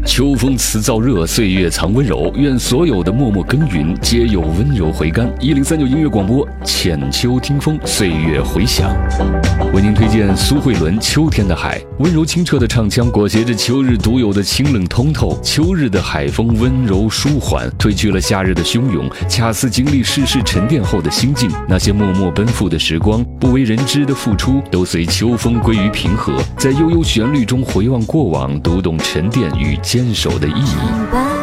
秋风辞燥热，岁月藏温柔。愿所有的默默耕耘，皆有温柔回甘。1039音乐广播，浅秋听风，岁月回响。为您推荐苏慧伦《秋天的海》，温柔清澈的唱腔裹挟着秋日独有的清冷通透。秋日的海风温柔舒缓，褪去了夏日的汹涌，恰似经历世事沉淀后的心境。那些默默奔赴的时光，不为人知的付出，都随秋风归于平和。在悠悠旋律中回望过往，读懂沉淀与坚守的意义。